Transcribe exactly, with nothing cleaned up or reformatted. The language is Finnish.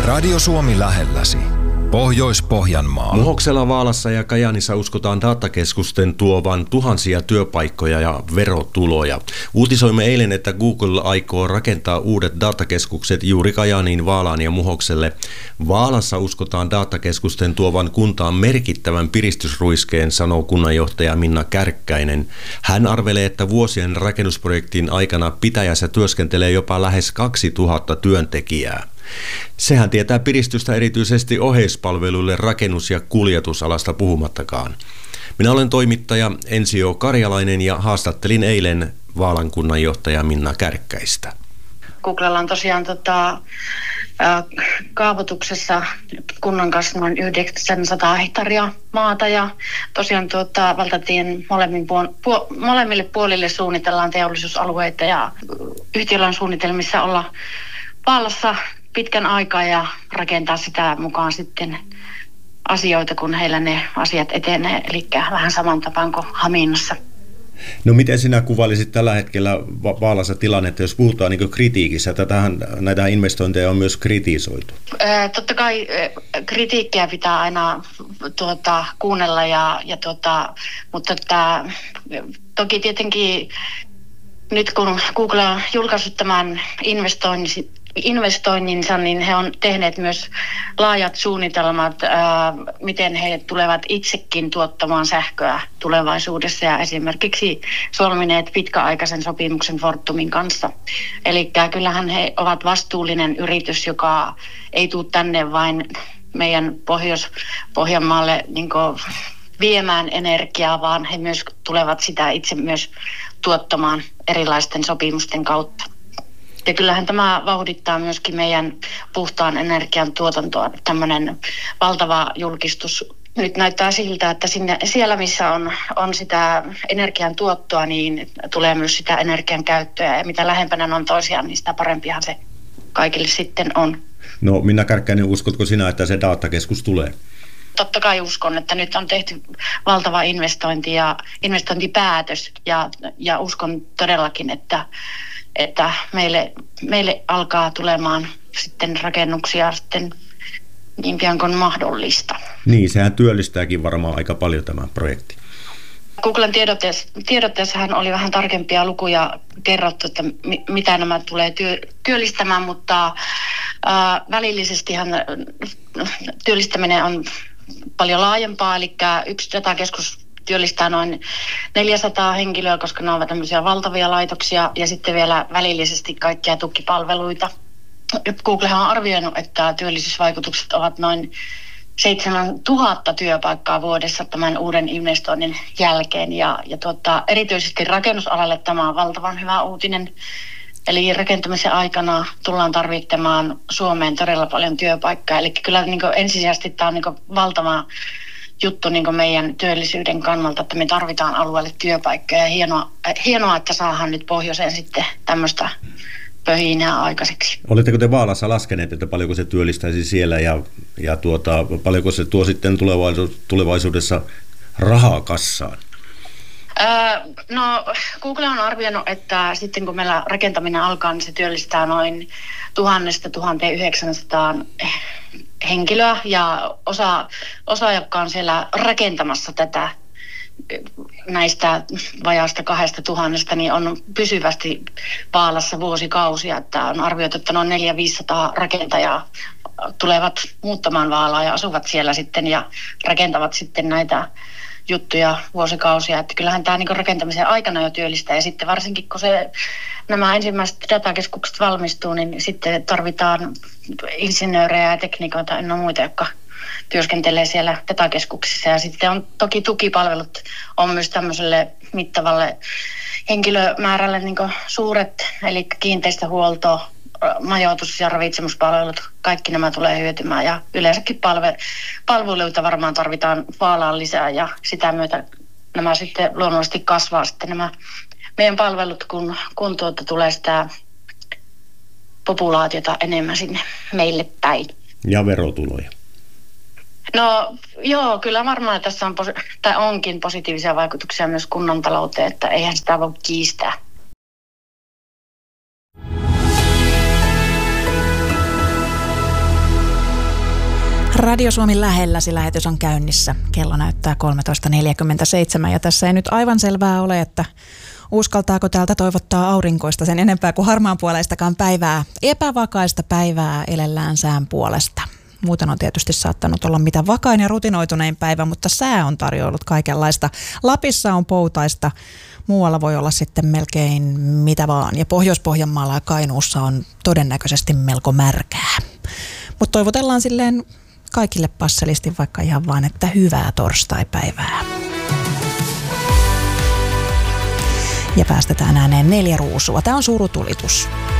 Radio Suomi lähelläsi. Pohjois-Pohjanmaa. Muhoksella, Vaalassa ja Kajaanissa uskotaan datakeskusten tuovan tuhansia työpaikkoja ja verotuloja. Uutisoimme eilen, että Google aikoo rakentaa uudet datakeskukset juuri Kajaaniin, Vaalaan ja Muhokselle. Vaalassa uskotaan datakeskusten tuovan kuntaan merkittävän piristysruiskeen, sanoo kunnanjohtaja Minna Kärkkäinen. Hän arvelee, että vuosien rakennusprojektin aikana pitäjässä työskentelee jopa lähes kaksituhatta työntekijää. Sehän tietää piristystä erityisesti oheispalveluille rakennus- ja kuljetusalasta puhumattakaan. Minä olen toimittaja Ensio Karjalainen ja haastattelin eilen Vaalan kunnanjohtaja Minna Kärkkäistä. Googlella on tosiaan tota, äh, kaavoituksessa kunnan kanssa noin yhdeksänsataa hehtaaria maata ja tosiaan tuota, valtatien molemmin puol- puol- molemmille puolille suunnitellaan teollisuusalueita ja yhtiöllä on suunnitelmissa olla Vaalassa pitkän aikaa ja rakentaa sitä mukaan sitten asioita, kun heillä ne asiat etenee, eli vähän saman tapaan kuin Haminassa. No miten sinä kuvailisit tällä hetkellä Va- Vaalassa tilannetta, jos puhutaan niin kritiikissä? Tätähän, näitä investointeja on myös kritisoitu. Ee, totta kai e, kritiikkiä pitää aina tuota, kuunnella, ja, ja tuota, mutta että, toki tietenkin nyt kun Google on julkaissut tämän investoinnin, investoinninsa, niin he on tehneet myös laajat suunnitelmat, ää, miten he tulevat itsekin tuottamaan sähköä tulevaisuudessa ja esimerkiksi solmineet pitkäaikaisen sopimuksen Fortumin kanssa. Eli kyllähän he ovat vastuullinen yritys, joka ei tule tänne vain meidän Pohjois-Pohjanmaalle niin kuin viemään energiaa, vaan he myös tulevat sitä itse myös tuottamaan erilaisten sopimusten kautta. Ja kyllähän tämä vauhdittaa myöskin meidän puhtaan energian tuotantoa, tämmöinen valtava julkistus. Nyt näyttää siltä, että sinne, siellä missä on, on sitä energian tuottoa, niin tulee myös sitä energian käyttöä. Ja mitä lähempänä on toisiaan, niin sitä parempihan se kaikille sitten on. No Minna Kärkkäinen, uskotko sinä, että se datakeskus tulee? Totta kai uskon, että nyt on tehty valtava investointi ja investointipäätös ja, ja uskon todellakin, että että meille, meille alkaa tulemaan sitten rakennuksia sitten niin pian kuin mahdollista. Niin, sehän työllistääkin varmaan aika paljon tämä projekti. Googlen tiedotteessa, tiedotteessahan oli vähän tarkempia lukuja kerrottu, että mi, mitä nämä tulee työ, työllistämään, mutta äh, välillisestihan työllistäminen on paljon laajempaa, eli yksi datakeskus työllistää noin neljäsataa henkilöä, koska ne ovat tämmöisiä valtavia laitoksia, ja sitten vielä välillisesti kaikkia tukipalveluita. Googlehan on arvioinut, että työllisyysvaikutukset ovat noin seitsemäntuhatta työpaikkaa vuodessa tämän uuden investoinnin jälkeen, ja, ja tuota, erityisesti rakennusalalle tämä on valtavan hyvä uutinen. Eli rakentamisen aikana tullaan tarvitsemaan Suomeen todella paljon työpaikkaa, eli kyllä niin kuin ensisijaisesti tämä on niin kuin valtava juttu niin kuin meidän työllisyyden kannalta, että me tarvitaan alueelle työpaikkoja. Ja hienoa, hienoa, että saadaan nyt pohjoiseen sitten tämmöistä pöhinää aikaiseksi. Oletteko te Vaalassa laskeneet, että paljonko se työllistäisi siellä ja, ja tuota, paljonko se tuo sitten tulevaisuudessa rahaa kassaan? Öö, no Google on arvioinut, että sitten kun meillä rakentaminen alkaa, niin se työllistää noin tuhannesta tuhanteen yhdeksänsataan henkilöä ja osa, osa, jotka on siellä rakentamassa tätä näistä vajaasta kahdesta tuhannesta, niin on pysyvästi Vaalassa vuosikausia, että on arvioitu, että noin neljä viisisataa rakentajaa tulevat muuttamaan Vaalaa ja asuvat siellä sitten ja rakentavat sitten näitä juttuja vuosikausia, että kyllähän tämä niin rakentamisen aikana jo työllistää ja sitten varsinkin kun se, nämä ensimmäiset datakeskukset valmistuu, niin sitten tarvitaan insinöörejä ja teknikoita ja muita, jotka työskentelee siellä datakeskuksissa ja sitten on toki tukipalvelut on myös tämmöiselle mittavalle henkilömäärälle niin suuret, eli kiinteistöhuolto, majoitus- ja ravitsemuspalvelut, kaikki nämä tulee hyötymään ja yleensäkin palve, palveluita varmaan tarvitaan Vaalaan lisää ja sitä myötä nämä sitten luonnollisesti kasvaa sitten nämä meidän palvelut, kun, kun tuota tulee sitä populaatiota enemmän sinne meille päin. Ja verotuloja. No joo, kyllä varmaan tässä on, tai onkin positiivisia vaikutuksia myös kunnan talouteen, että eihän sitä voi kiistää. Radio Suomi lähelläsi lähetys on käynnissä. Kello näyttää kolmetoista neljäkymmentäseitsemän ja tässä ei nyt aivan selvää ole, että uskaltaako täältä toivottaa aurinkoista sen enempää kuin harmaanpuoleistakaan päivää. Epävakaista päivää elellään sään puolesta. Muuten on tietysti saattanut olla mitä vakain ja rutinoitunein päivä, mutta sää on tarjoillut kaikenlaista. Lapissa on poutaista, muualla voi olla sitten melkein mitä vaan. Ja Pohjois-Pohjanmaalla ja Kainuussa on todennäköisesti melko märkää. Mutta toivotellaan silleen kaikille passelisti vaikka ihan vaan, että hyvää torstaipäivää. Ja päästetään ääneen neljä ruusua. Tämä on Surutulitus.